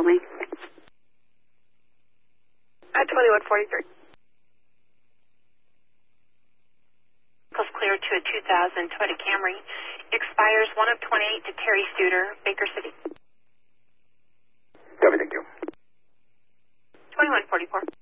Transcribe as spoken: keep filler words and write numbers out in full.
me. At twenty-one forty-three. Vehicles clear to a two thousand Toyota Camry. Expires one of twenty-eight to Terry Studer, Baker City. Copy, thank you. twenty-one forty-four.